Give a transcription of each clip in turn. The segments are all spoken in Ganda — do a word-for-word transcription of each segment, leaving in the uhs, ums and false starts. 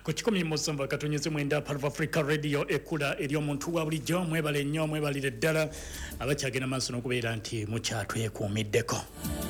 ku kikumi musanvu katonyeze mwenda part of Africa Radio ekula eri omuntu wa bulijjo mwebale nnyo mwebalire ddala abakyagenda maaso n'okubeera nti mukyatwekuumiddeko.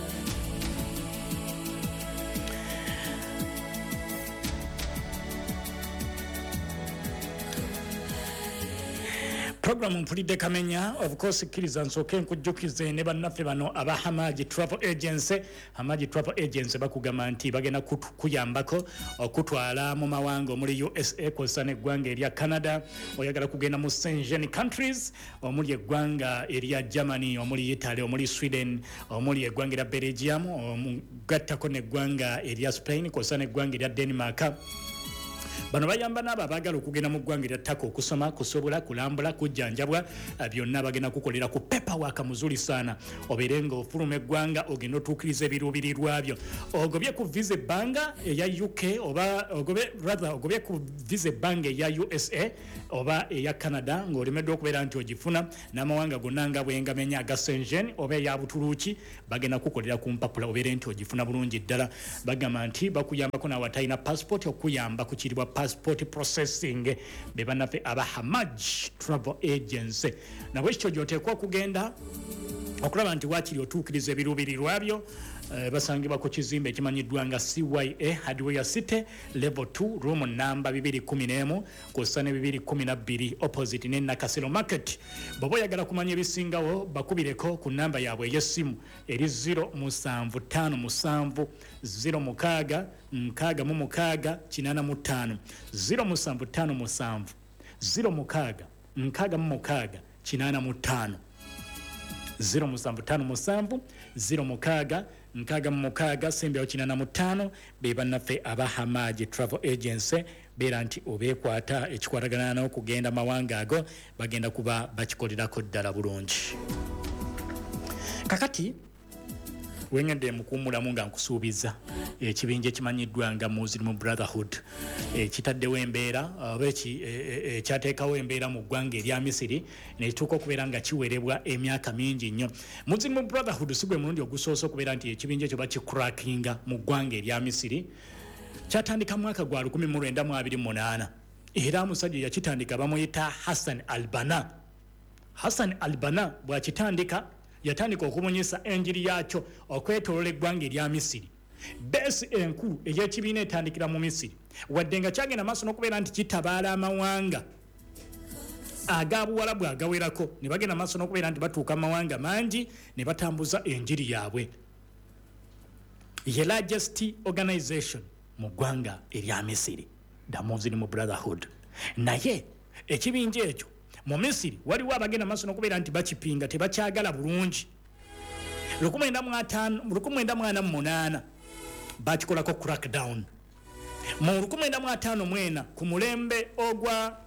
Program mpulidde Kamenya of course kiriza nsooke nkujjukize ne bannaffe bano aba Hamaji Travel Agency. Hamaji Travel Agency bakugamba nti bagenda kuyambako okutwala mu mawanga omuli U S A kw'ossa eggwanga erya Canada, oyagala kugenda mu Schengen countries omuli eggwanga erya Germany, omuli Italy, omuli Sweden, omuli eggwanga erya Belgium, omugattako n'eggwanga erya Spain kw'ossa n'eggwanga erya Denmark. Bano bayamba n'abo abagala okugenda mu ggwanga erya ttaka okusoma, kusobola, kulambula, kujjanjabwa, byonna bagenda kukolera ku paperwork muzuri sana. Obeere ng'ofuluma eggwanga ogenda otuukiriza ebiruubirirwa byo. Ogobye ku visa ebbanga eya U K oba ogobe rather ogobye ku visa ebbanga eya U S A oba eya Canada ng'olemeddwa okubeera nti ogifuna n'amawanga gonna nga bwengamenya aga Schengen oba eya Butuluki bagenda kukolera ku mpapula obeere nti ogifuna bulungi ddala. Bagamba nti bakuyambako n'awatalina passport okuyamba ku kiribwa passport processing be banafe aba Hamaji Travel Agency. Na bwekyo gyoteekwa okugenda okulaba nti waakiri otuukiriza ebiruubirirwa byo. Uh, basangibwa ku kizimbe ekimanyiddwa nga C Y A Hardware City level two room number two eleven kw'ossa ne two twelve opposite ne Nakasero Market. Bw'oba oyagala kumanya ebisingawo bakubireko ku namba yaabwe ey'essimu eri zero musanvu ttaano musanvu zero mukaaga nkaaga mu mukaaga kinaana mu ttaano zero musanvu ttaano musanvu zero mukaaga nkaaga mu mukaaga kinaana mu ttaano zero musanvu ttaano musanvu zero mukaaga nkaaga mu mukaaga sembe kinaana mu ttaano be bannaffe aba Hamaji Travel Agency. Beera nti obeekwata ekikwatagana n'okugenda mawanga ago bagenda kuba bakikolerako ddala bulungi. Kakati wengende mukuumulamu nga nkusuubiza ekibinja ekimanyiddwa nga Muslim Brotherhood ekitaddewo embeera oba ekyateekawo embeera mu ggwanga erya Misiri nekituuka okubeera nga kiwerebwa emyaka mingi nnyo. Muslim Brotherhood si gwe mulundi ogusoose okubeera nti ekibinja ekyo bakicrackinga mu ggwanga erya Misiri. Kyatandika mwaka gwa lukumi mu lwenda mu abiri mu munaana era omusajja yakitandika bamuyita Hassan al-Banna. Hassan al-Banna bw'akitandika yatandika okumunyisa enjiri yakyo okwetolola eggwanga erya Misiri. Besi enkulu ey'ekibiina etandikira mu Misiri wadde nga kyagenda maaso n'okubeera nti kitabaala amawanga ag'abuwalabu agawerako ne bagenda maaso n'okubeera nti batuuka amawanga mangi ne batambuza enjiri yaabwe. Ye largest organization mu ggwanga erya Misiri, the Muslim Brotherhood. Naye ekibinja ekyo mu Misiri waliwo abagenda maaso n'okubeera nti bakipinga tebakyagala bulungi. lukumi mwenda mu ana mu munaana bakikolako crackdown. Mu lukumi mwenda mu ataano mu ena ku mulembe ogwa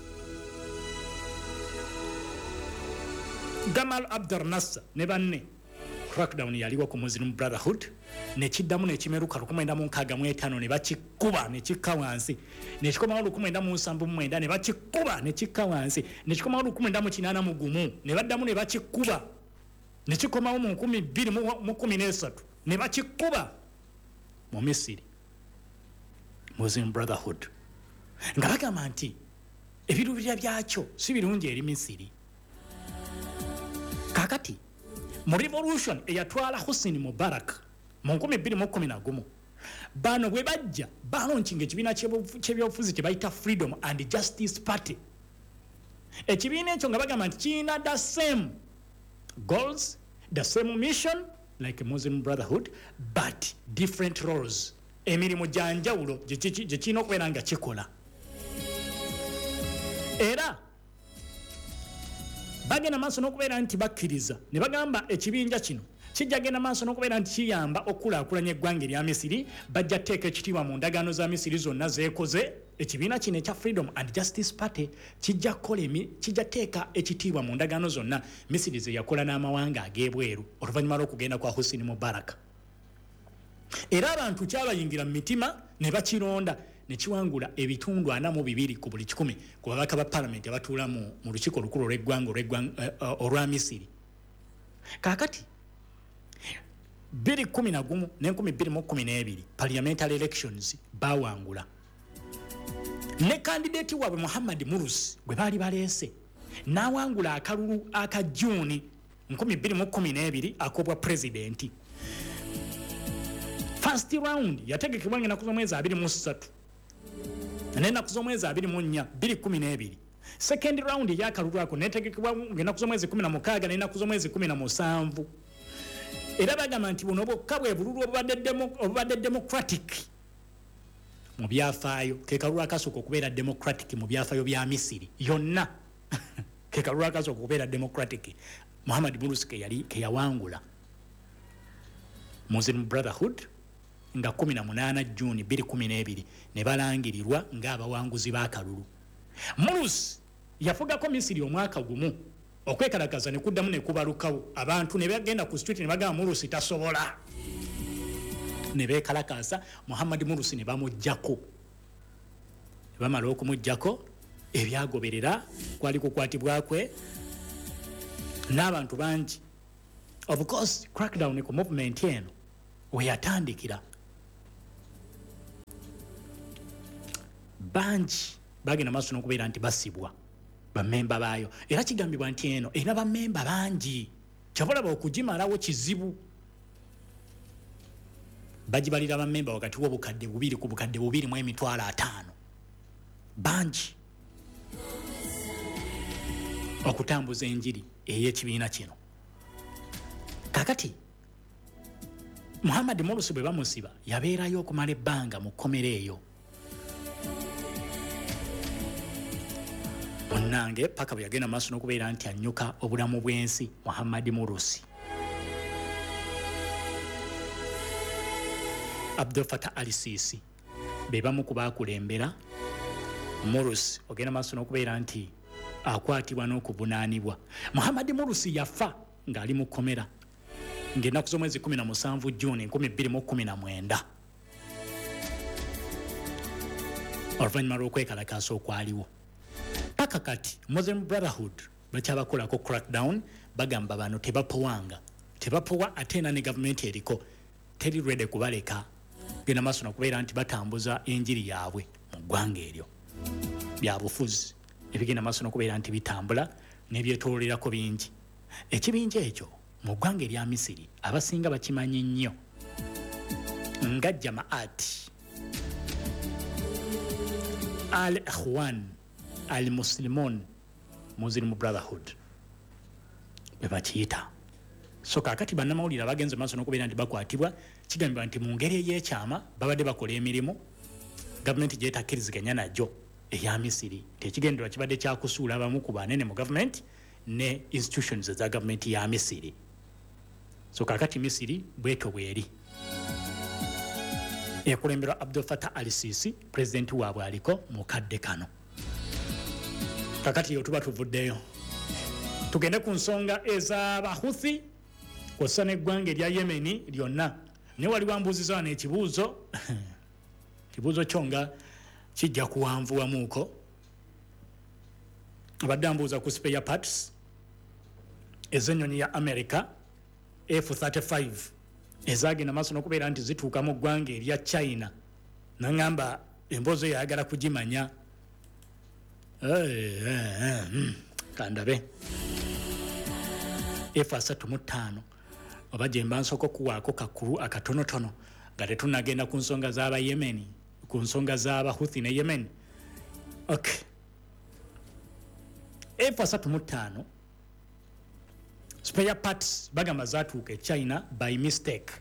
Gamal Abdel Nasser ne banne crackdown yaliwo ku Muslim Brotherhood ne kiddamu ne kimeruka lukumi mwenda mu nkaaga mu etaano ne bakikuba ne kikka wansi ne kikomawo lukumi mwenda mu nsanvu mu mwenda ne bakikuba ne kikka wansi ne kikomawo lukumi mwenda mu kinaana mu gumu ne baddamu ne bakikuba ne kikomawo mu nkumi bbiri mu kkumi n'esatu ne bakikuba mu Misiri. Muslim Brotherhood nga bagamba nti ebiruubirira byakyo si birungi eri Misiri. Kakati mu revolution eyatwala Hosni Mubarak mu nkumi bbiri mu kkumi na gumu bano bwe bajja balonkinga ekibiina ky'ebyobufuzi kye bayita Freedom and Justice Party. Ekibiina ekyo nga bagamba nti kirina the same goals, the same mission like a Muslim Brotherhood but different roles. Emirimu gya njawulo gye kirina okubeera nga kikola. Era bagenda maaso n'okubeera nti bakkiriza ne bagamba ekibinja kino kijja genda maaso n'okubeera nti kiyamba okukulaakulanya eggwanga erya Misiri. Bajja teeka ekitiibwa mu ndagaano za Misiri zonna zeekoze. Ekibiina kino ekya Freedom and Justice Party kijja kukola kijja teeka ekitiibwa mu ndagaano zonna Misiri ze yakola n'amawanga ag'ebweru oluvannyuma lw'okugenda kwa Hosni Mubarak. Era abantu kyabayingira mu mitima ne bakironda ne kiwangula ebitundu ana mu bibiri ku buli kikumi ku babaka ba parliament abatuula mu lukiiko olukulu olw'eggwanga olwa Misiri. Kaakati bbiri kkumi na gumu n'enkumi bbiri mu kkumi n'ebiri parliamentary elections bawangula. ne candidate waabwe Muhammad Mursi gwe baali baleese n'awangula akalulu aka June nkumi bbiri mu kkumi n'ebiri akobwa president. First round yategekebwa ng'ennaku z'omwezi abiri mu ssatu n'ennaku z'omwezi abiri mu nnya bbiri kkumi n'ebiri. Second round y'akalulu ako netegekebwa ng'ennaku z'omwezi kumi na mukaaga n'ennaku z'omwezi kumi na musanvu. Era bagamba nti buno bwokka bwe bululu obubadde democratic mu byafaayo. Ke kalulu akasooka okubeera democratic mu byafaayo bya Misiri yonna. Ke kalulu akasooka okubeera democratic Muhammad Mursi ke yali ke yawangula Muslim Brotherhood nga kumi na munaana June bbiri kkumi n'ebiri ne balangirirwa ng'abawanguzi b'akalulu. Mursi yafugako Misiri omwaka gumu okwekalakaza ne kuddamu ne kubalukawo abantu ne bagenda ku street ne bagamba Mursi tasobola ne beekalakaasa Muhammad Mursi ne bamuggyako. Ne bamala okumuggyako ebyagoberera kwali kukwatibwa kwe n'abantu bangi. Of course crackdown ku movement eno we yatandikira bangi bagenda maaso n'okubeera nti basibwa bammemba baayo era kigambibwa nti eno erina bammemba bangi kyabalaba okugimalawo kizibu. Bagibalira bammemba wakati w'obukadde bubiri ku bukadde bubiri mu emitwalo ataano bangi okutambuza enjiri ey'ekibiina kino. Kakati Muhammad Mursi bwe bamusiba yabeerayo okumala ebbanga mu kkomera eyo. Munnange paka bwe yagenda maaso n'okubeera nti annyuka obulamu bw'ensi Muhammad Mursi. Abdel Fattah al-Sisi be bamu ku baakulembera Mursi ogenda maaso n'okubeera nti akwatibwa n'okuvunaanibwa. Muhammad Mursi yafa ng'ali mu kkomera ng'ennaku z'omwezi kumi na musanvu June nkumi bbiri mu kkumi na mwenda oluvannyuma lw'okwekalakaasa okwaliwo. Paka kati Muslim Brotherhood bakyabakolako crackdown bagamba bano tebapowanga tebapowa ate era ne gavumenti eriko teri ready kubaleka genda maaso n'okubeera nti batambuza enjiri yaabwe mu ggwanga eryo. Byabufuzi ebigenda maaso n'okubeera nti bitambula n'ebyetoololerako bingi. Ekibinja ekyo mu ggwanga erya Misiri abasinga bakimanyi nnyo nga Jamaat al-Ikhwan al-Muslimun Muslim Brotherhood bwe bakiyita. So kaakati bannamawulire abagenze maaso n'okubeera nti bakwatibwa kigambibwa nti mu ngeri ey'ekyama babadde bakola emirimu gavumenti gy'etakkiriziganya nagyo eya Misiri. Tekigendererwa kibadde kyakusuula abamu ku banene mu gavumenti ne institutions eza gavumenti ya Misiri. So kakati Misiri bwetyo bweri ekulemberwa Abdel Fattah al-Sisi president waabwe aliko mu kadde kano. Kakati yo tuba tuvuddeyo tugende ku nsonga ez'Abahuthi kw'ossa n'eggwanga erya Yemeni lyonna. Ne wali wambuuziza wano ekibuuzo kibuuzo kyo nga kijja kuwanvuwamuuko. Abadde ambuuza ku spare parts ez'ennyonyi ya America F thirty-five ezagenda maaso n'okubeera nti zituuka mu ggwanga erya China. Naŋŋamba emboozi eyo ayagala kugimanya. Kandabe F asatu mu ttaano oba gye mba nsooka okuwaako kakulu akatonotono nga tetunnagenda ku nsonga z'Abayemeni ku nsonga z'Abahuthi ne Yemen. Okay. F asatu mu ttaano spare parts bagamba zaatuuka e China by mistake.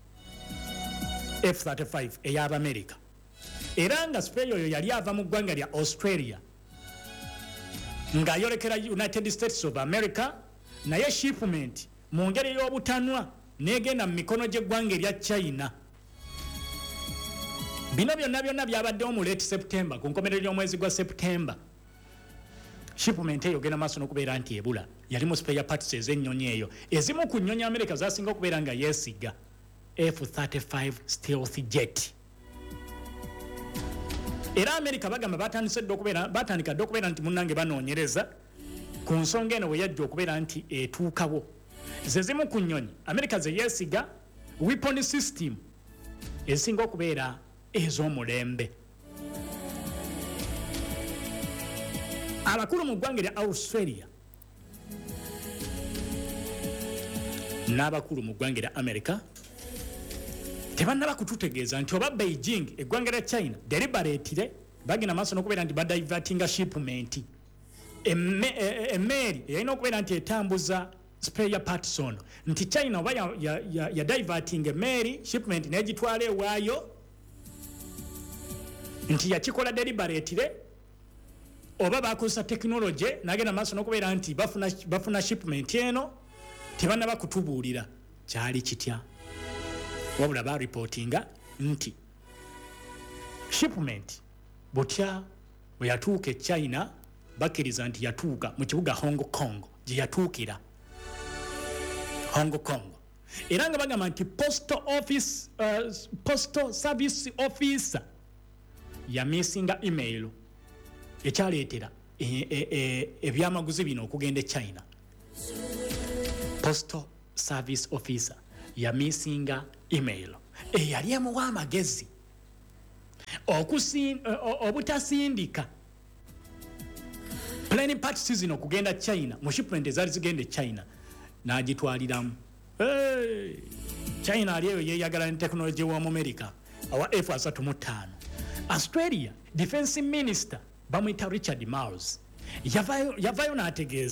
F thirty-five ey'Abamerika era nga spare oyo yali ava mu ggwanga lya Australia ng'ayolekera United States of America naye shipment mu ngeri y'obutanwa n'egenda mu mikono gy'eggwanga erya China. Bino byonna byonna byabaddewo mu late September ku nkomerero y'omwezi gwa September. Shipment eyo genda maaso n'okubeera nti ebula yali mu spare parts ez'ennyonyi eyo ezimu ku nnyonyi America zasinga okubeera nga yeesiga F thirty-five stealth jet. Era America bagamba batandise dde okubeera batandika dde okubeera nti munnange banoonyereza ku nsonga eno bwe yajja okubeera nti etuukawo. Ze zimu ku nnyonyi America ze yeesiga weapon system ezisinga okubeera ez'omulembe. abakulu mu ggwanga lya Australia n'abakulu mu ggwanga lya America tebannaba kututegeeza nti oba Beijing eggwanga lya China deliberately bagenda maaso n'okubeera nti badivertinga shipment emmeeri eyalina okubeera nti etambuza spare parts ono nti China oba ya, ya, ya, ya diverting emmeeri shipment n'egitwala ewaayo nti yakikola deliberately oba bakozesa technology nagenda maaso n'okubeera nti bafuna, bafuna shipment eno tebannaba kutubuulira kyali kitya wabula ba reportinga nti shipment butya bwe yatuuka e China bakkiriza nti yatuuka mu kibuga Hong Kong gye yatuukira Hong Kong era nga bagamba nti postal office uh, postal service officer yamisinga email ekyaleetera ebyamaguzi bino okugenda e China. Postal service officer yamisinga email eyali emuwa amagezi obutasindika plane parts zino okugenda China mu shipment ezaali zigenda China n'agitwaliramu. Hey, China ali eyo yeeyagala ne technology wa America awa F thirty five. Australia defense minister bamwita Richard Marles yavayo yavayo n'ategeeza